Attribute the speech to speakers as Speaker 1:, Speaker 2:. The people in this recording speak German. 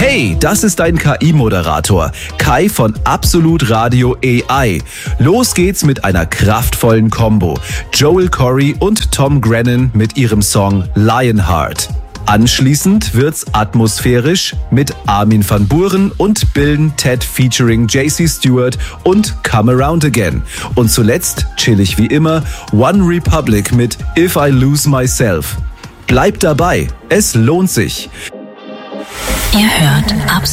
Speaker 1: Hey, das ist dein KI-Moderator, Kai von Absolut Radio AI. Los geht's mit einer kraftvollen Combo. Joel Corry und Tom Grennan mit ihrem Song Lionheart. Anschließend wird's atmosphärisch mit Armin van Buuren und Bill Ted featuring JC Stewart und Come Around Again. Und zuletzt, chillig wie immer, One Republic mit If I Lose Myself. Bleibt dabei, es lohnt sich.
Speaker 2: Ihr hört